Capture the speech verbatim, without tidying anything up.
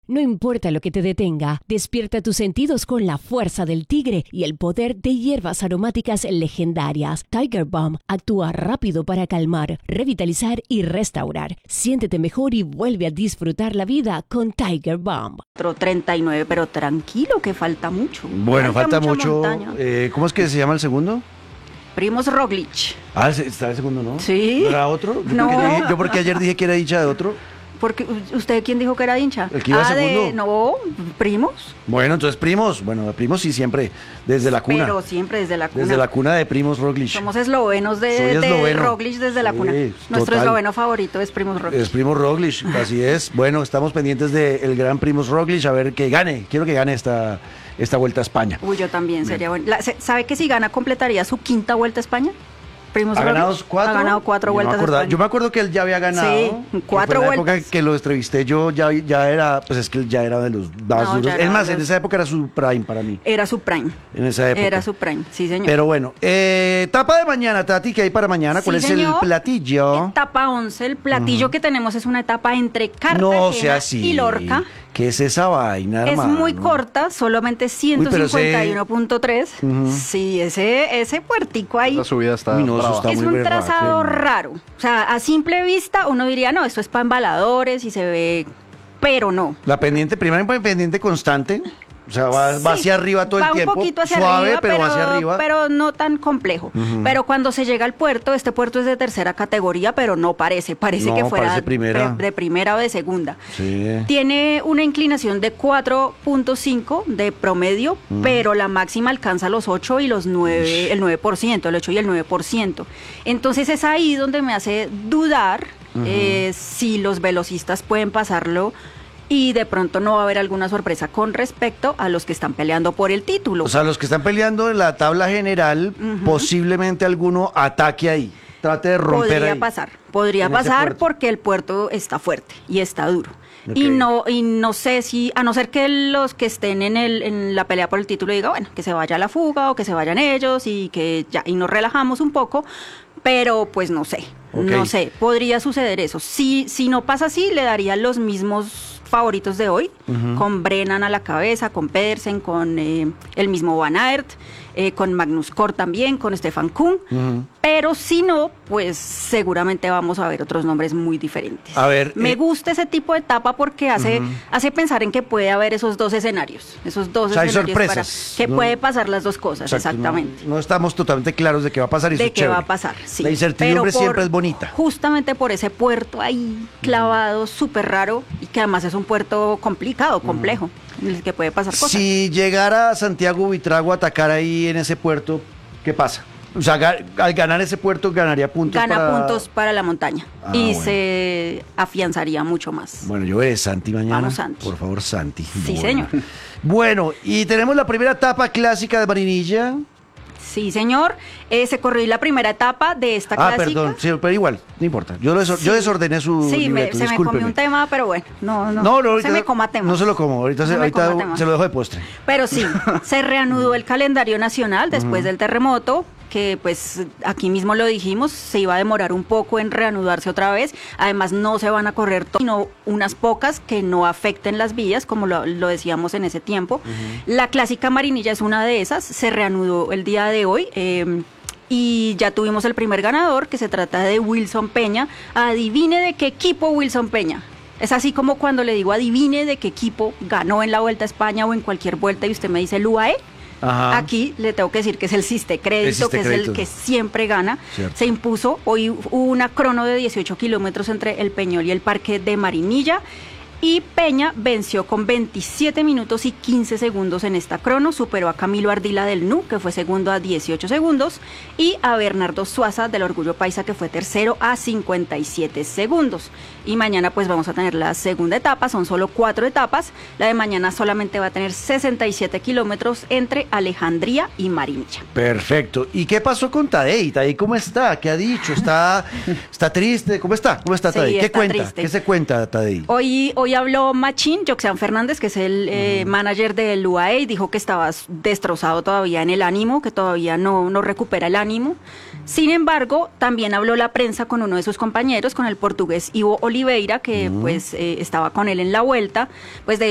No importa lo que te detenga, despierta tus sentidos con la fuerza del tigre y el poder de hierbas aromáticas legendarias. Tiger Balm actúa rápido para calmar, revitalizar y restaurar. Siéntete mejor y vuelve a disfrutar la vida con Tiger Balm. Otro treinta y nueve, pero tranquilo que falta mucho. Bueno, falta, falta mucho. Eh, ¿Cómo es que se llama el segundo? Primoz Roglic. Ah, está el segundo, ¿no? Sí. ¿No era otro? Yo no. Porque dije, yo porque ayer dije que era hincha de otro. Porque ¿usted quién dijo que era hincha? El que iba ah, segundo. De, no, primos. Bueno, entonces primos. Bueno, primos sí siempre, desde la cuna. Pero siempre desde la cuna. Desde la cuna de Primoz Roglic. Somos eslovenos de, Soy esloveno. de Roglic desde la sí, cuna. Nuestro total. esloveno favorito es Primoz Roglic. Es Primoz Roglic, así es. Bueno, estamos pendientes del gran Primoz Roglic, a ver que gane. Quiero que gane esta, esta Vuelta a España. Uy, yo también, sería bueno. La, ¿Sabe que si gana completaría su quinta Vuelta a España? Primoz ¿Ha ganado cuatro? Ha ganado cuatro yo vueltas. Me yo me acuerdo que él ya había ganado. Sí, cuatro vueltas. En la vueltas. época que lo entrevisté yo ya, ya era, pues es que él ya era de los más no, duros. Es más, los... en esa época era su prime para mí. Era su prime. En esa época. Era su prime, sí señor. Pero bueno, eh, etapa de mañana, Tati, ¿qué hay para mañana? ¿Cuál sí, es señor. el platillo? Etapa once, el platillo uh-huh. que tenemos es una etapa entre Cartagena no sea así. y Lorca. ¿Qué es esa vaina, hermano? Es muy corta, solamente ciento cincuenta y uno punto tres. Uh-huh. Sí, ese, ese puertico ahí. La subida está, Uy, no, eso está es muy un verdad, trazado sí. raro. O sea, a simple vista uno diría, no, esto es para embaladores y se ve, pero no. La pendiente, primera pendiente constante. O sea, va, sí, va hacia arriba todo va el tiempo. Un poquito hacia suave, arriba, pero, pero, va hacia arriba. pero no tan complejo. Uh-huh. Pero cuando se llega al puerto, este puerto es de tercera categoría, pero no parece. Parece no, que fuera parece primera. De, de primera o de segunda. Sí. Tiene una inclinación de cuatro punto cinco de promedio, uh-huh. pero la máxima alcanza los ocho y los nueve, el nueve por ciento, el ocho y el nueve por ciento. Entonces es ahí donde me hace dudar uh-huh. eh, si los velocistas pueden pasarlo. Y de pronto no va a haber alguna sorpresa con respecto a los que están peleando por el título. O sea, los que están peleando en la tabla general, uh-huh. posiblemente alguno ataque ahí, trate de romper Podría ahí, pasar, podría pasar porque el puerto está fuerte y está duro. Okay. Y no y no sé si, a no ser que los que estén en el en la pelea por el título digan, bueno, que se vaya a la fuga o que se vayan ellos y que ya y nos relajamos un poco, pero pues no sé, okay. no sé, podría suceder eso. Si, si no pasa así, le daría los mismos favoritos de hoy, uh-huh. con Brennan a la cabeza, con Pedersen, con eh, el mismo Van Aert, eh, con Magnus Cort también, con Stefan Kuhn, uh-huh. pero si no, pues seguramente vamos a ver otros nombres muy diferentes. A ver, me eh, gusta ese tipo de etapa porque hace, uh-huh. hace pensar en que puede haber esos dos escenarios, esos dos o sea, escenarios hay para que no, puede pasar las dos cosas, exacto, exactamente. No, no estamos totalmente claros de qué va a pasar y de eso es qué chévere. va a pasar, sí. La incertidumbre por, siempre es bonita. Justamente por ese puerto ahí clavado, súper raro, y que además es un puerto complicado, complejo, uh-huh. en el que puede pasar cosas. Si llegara Santiago Buitrago a atacar ahí en ese puerto, ¿qué pasa? O sea, al ganar ese puerto ganaría puntos Gana para... puntos para la montaña ah, y bueno. se afianzaría mucho más. Bueno, yo veré Santi mañana. Vamos, Santi. Por favor, Santi. Sí, bueno. señor. Bueno, y tenemos la primera etapa clásica de Marinilla. Sí, señor. Eh, se corrió la primera etapa de esta ah, clásica. Ah, perdón, sí, pero igual, no importa. Yo, desor sí. yo desordené su Sí, libreto, me, se me comió un tema, pero bueno, no, no, no, no ahorita, se me coma temas. No se lo como, ahorita, no se, ahorita se lo dejo de postre. Pero sí, se reanudó el calendario nacional después uh-huh. del terremoto, que pues aquí mismo lo dijimos, se iba a demorar un poco en reanudarse otra vez. Además no se van a correr todas, sino unas pocas que no afecten las vías, como lo, lo decíamos en ese tiempo. Uh-huh. La clásica Marinilla es una de esas, se reanudó el día de hoy. Eh, Y ya tuvimos el primer ganador, que se trata de Wilson Peña. Adivine de qué equipo Wilson Peña. Es así como cuando le digo adivine de qué equipo ganó en la Vuelta a España o en cualquier vuelta y usted me dice el U A E. Ajá. Aquí le tengo que decir que es el Ciste Crédito, que Crédito. es el que siempre gana. Cierto. Se impuso, hoy hubo una crono de dieciocho kilómetros entre el Peñol y el Parque de Marinilla. Y Peña venció con veintisiete minutos y quince segundos en esta crono, superó a Camilo Ardila del N U, que fue segundo a dieciocho segundos, y a Bernardo Suaza del Orgullo Paisa, que fue tercero a cincuenta y siete segundos. Y mañana pues vamos a tener la segunda etapa, son solo cuatro etapas, la de mañana solamente va a tener sesenta y siete kilómetros entre Alejandría y Marinilla. Perfecto. ¿Y qué pasó con Tadej? ¿Tadej cómo está? ¿Qué ha dicho? ¿Está, está triste? ¿Cómo está? ¿Cómo está Tadej? Sí, ¿Qué está cuenta? triste. ¿Qué se cuenta Tadej? Hoy, hoy habló Machín, Joxean Fernández, que es el eh, uh-huh. manager del U A E, y dijo que estaba destrozado todavía en el ánimo, que todavía no, no recupera el ánimo. Sin embargo, también habló la prensa con uno de sus compañeros, con el portugués Ivo Oliveira, que uh-huh. pues eh, estaba con él en la vuelta. Pues de